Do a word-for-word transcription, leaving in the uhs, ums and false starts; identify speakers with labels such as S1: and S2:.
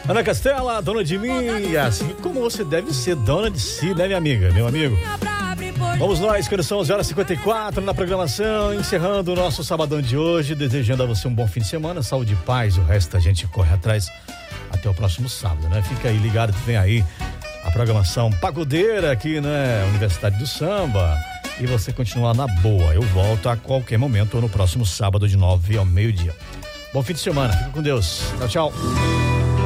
S1: Ana Castela, dona de mim, assim como você deve ser dona de si, né, minha amiga, meu amigo? Vamos nós, quando são onze horas e cinquenta e quatro na programação, encerrando o nosso sabadão de hoje, desejando a você um bom fim de semana, saúde e paz, o resto a gente corre atrás até o próximo sábado, né? Fica aí ligado que vem aí a programação pagodeira aqui, né? Universidade do Samba, e você continuar na boa. Eu volto a qualquer momento no próximo sábado de nove ao meio-dia. Bom fim de semana, fica com Deus. Tchau, tchau.